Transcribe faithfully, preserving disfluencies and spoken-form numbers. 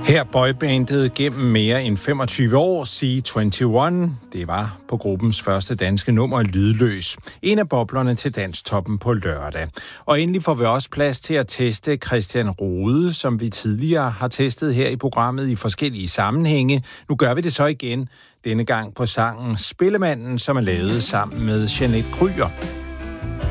Her boybandet gennem mere end femogtyve år, C enogtyve, det var på gruppens første danske nummer Lydløs. En af boblerne til Danstoppen på lørdag. Og endelig får vi også plads til at teste Christian Rode, som vi tidligere har testet her i programmet i forskellige sammenhænge. Nu gør vi det så igen, denne gang på sangen Spillemanden, som er lavet sammen med Jeanette Kryer.